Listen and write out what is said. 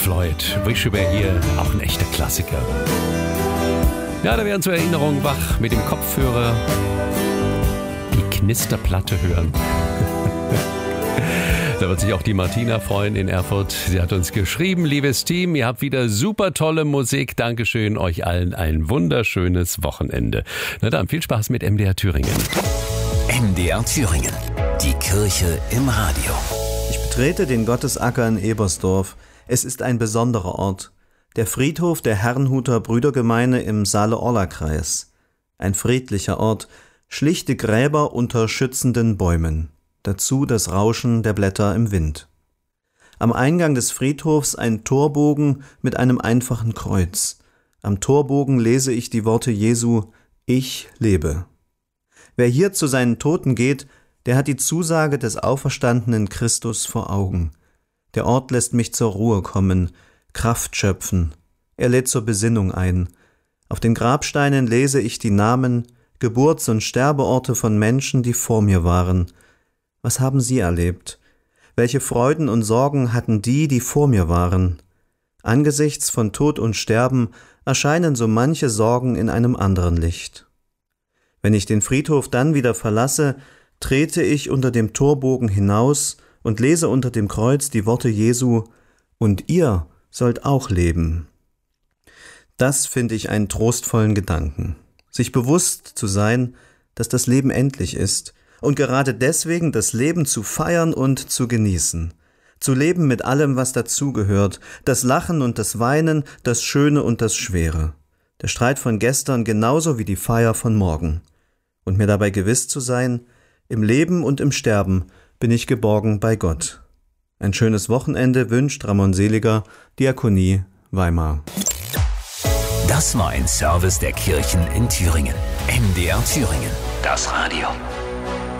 Floyd, Wish You Were Here, auch ein echter Klassiker. Ja, da werden zur Erinnerung wach mit dem Kopfhörer die Knisterplatte hören. Da wird sich auch die Martina freuen in Erfurt. Sie hat uns geschrieben, liebes Team, ihr habt wieder super tolle Musik. Dankeschön, euch allen ein wunderschönes Wochenende. Na dann, viel Spaß mit MDR Thüringen. MDR Thüringen, die Kirche im Radio. Ich betrete den Gottesacker in Ebersdorf. Es ist ein besonderer Ort. Der Friedhof der Herrnhuter Brüdergemeine im Saale-Orla-Kreis. Ein friedlicher Ort, schlichte Gräber unter schützenden Bäumen. Dazu das Rauschen der Blätter im Wind. Am Eingang des Friedhofs ein Torbogen mit einem einfachen Kreuz. Am Torbogen lese ich die Worte Jesu: Ich lebe. Wer hier zu seinen Toten geht, der hat die Zusage des auferstandenen Christus vor Augen. Der Ort lässt mich zur Ruhe kommen, Kraft schöpfen. Er lädt zur Besinnung ein. Auf den Grabsteinen lese ich die Namen, Geburts- und Sterbeorte von Menschen, die vor mir waren. Was haben sie erlebt? Welche Freuden und Sorgen hatten die vor mir waren? Angesichts von Tod und Sterben erscheinen so manche Sorgen in einem anderen Licht. Wenn ich den Friedhof dann wieder verlasse, trete ich unter dem Torbogen hinaus und lese unter dem Kreuz die Worte Jesu: Und ihr sollt auch leben. Das finde ich einen trostvollen Gedanken. Sich bewusst zu sein, dass das Leben endlich ist, und gerade deswegen das Leben zu feiern und zu genießen. Zu leben mit allem, was dazugehört, das Lachen und das Weinen, das Schöne und das Schwere. Der Streit von gestern genauso wie die Feier von morgen. Und mir dabei gewiss zu sein, im Leben und im Sterben bin ich geborgen bei Gott. Ein schönes Wochenende wünscht Ramon Seliger, Diakonie, Weimar. Das war ein Service der Kirchen in Thüringen. MDR Thüringen, das Radio.